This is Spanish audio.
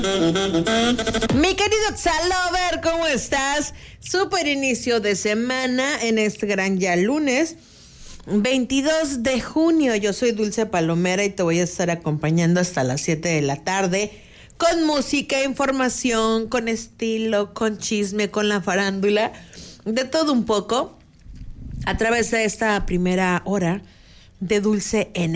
Mi querido Xalover, ¿cómo estás? Súper inicio de semana en este gran ya lunes 22 de junio. Yo soy Dulce Palomera y te voy a estar acompañando hasta las 7 de la tarde con música, información, con estilo, con chisme, con la farándula, de todo un poco a través de esta primera hora de Dulce N.